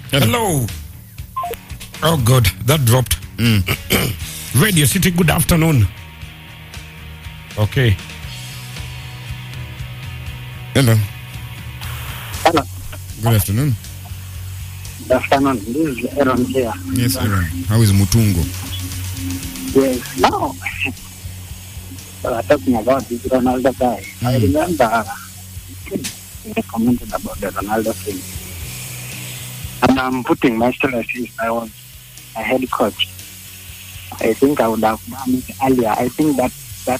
Hello. Oh God, that dropped. Radio City, good afternoon. Okay. Hello. Hello. Good afternoon. Good afternoon. This is Aaron here. Yes, Aaron. How is Mutungo? Yes. Now, talking about this Ronaldo guy, I remember I commented about the Ronaldo thing. And I'm putting myself as if I was a head coach. I think I would have done it earlier. I think that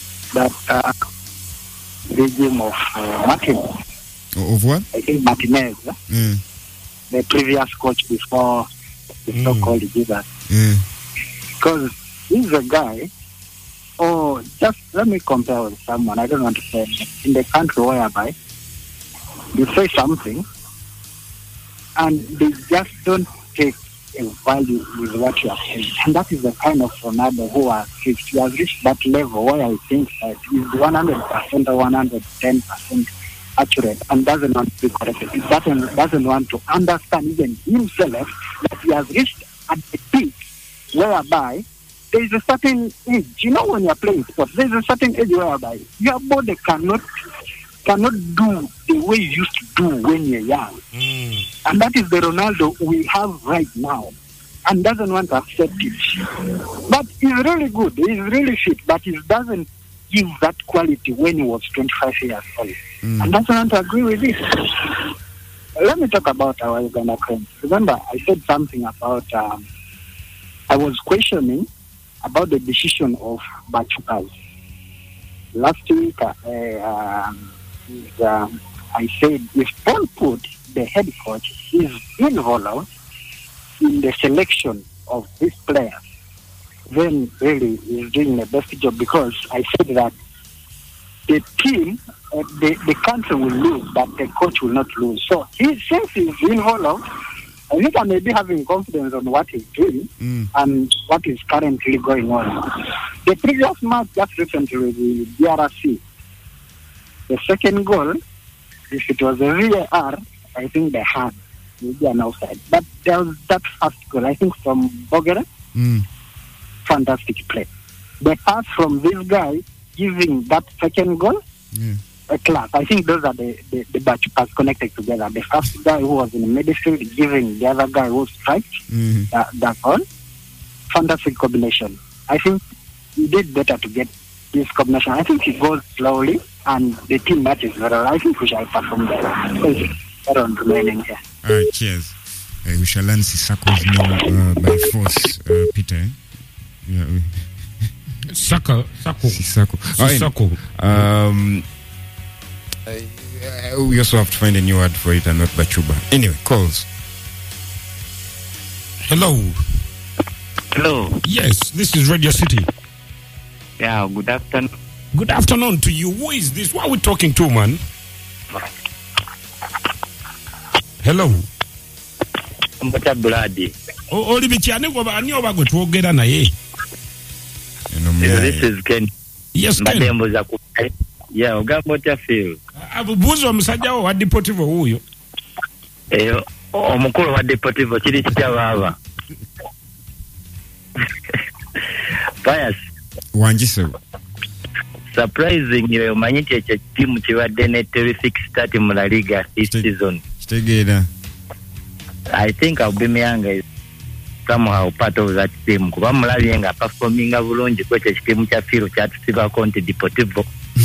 regime of Martin. Of what? I think Martinez, the previous coach before the so-called Jesus. Because he's a guy, just let me compare with someone, I don't want to say, in the country whereby you say something and they just don't take a value with what you are saying. And that is the kind of Ronaldo who he has reached that level where I think that he's 100% or 110% accurate and doesn't want to be corrected. He doesn't want to understand even himself that he has reached at the peak whereby there is a certain age. You know, when you are playing sports, there is a certain age whereby your body cannot do the way you used to do when you're young. And that is the Ronaldo we have right now. And doesn't want to accept it. But he's really good. He's really fit. But he doesn't give that quality when he was 25 years old. And doesn't want to agree with it. Let me talk about our Uganda friends. Remember, I said something about, I was questioning about the decision of Bachukas. Last week, I said if Paul Put, the head coach, is involved in the selection of these players, then really is doing the best job, because I said that the team, the country will lose, but the coach will not lose. So since he's involved, I think I may be having confidence on what he's doing and what is currently going on. The previous match just recently with the DRC, the second goal, if it was a VAR, I think they had maybe an offside. But there was that first goal, I think from Bogera. Fantastic play. The pass from this guy giving that second goal, a class. I think those are the Bachukas connected together. The first guy who was in the midfield giving the other guy who striked that goal. Fantastic combination. I think he did better to get this combination. I think he goes slowly and the team matches very well. I think we shall perform better. Thank you. Around remaining here. All right, cheers. We shall learn Sisako's name by force, Peter. Yeah. Sisako. We also have to find a new word for it and not Bachuba. Anyway, calls. Hello. Hello. Yes, this is Radio City. Yeah, good afternoon. Good afternoon to you. Who is this? Who are we talking to, man? Hello. Mbota Brady. Oli bichane ngoba ani obagwe twogera naye. This is Ken. Yes, Ken. Yeah, ogambota feel. Abubuzo omusajja wa Deportivo huyo. Omukulu wa Deportivo kiri kitaba. Bias. Wanjise. Surprising, omanyi ekyo team kibadde ne terrific start mu La Liga this season. Kitegeera. I think Aubameyang is somehow part of that team. Kuba mulabye nga performing bulungi ku ekyo team kya Filo kyatusiba konti Deportivo.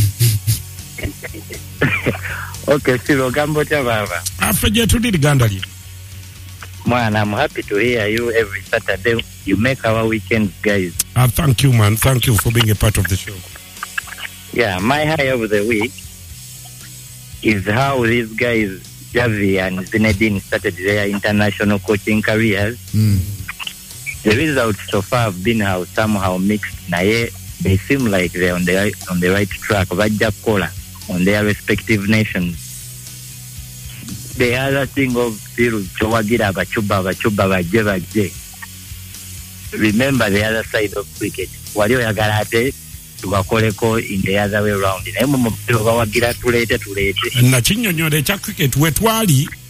Okay, Filo gambo cha baba. Afeje tudiri gandali. Man, I'm happy to hear you every Saturday. You make our weekends, guys. Thank you, man. Thank you for being a part of the show. Yeah, my high of the week is how these guys, Javi and Zinedine, started their international coaching careers. The results so far have been somehow mixed. They seem like they're on the right track. Vajakola on their respective nations. The other thing of Chowagira Bachuba Baje. Remember the other side of cricket. Walio Yagarate tubakoleko in the other way around. Naye mu mupira bawagira tulete. Na kinyonyole kya cricket wetwali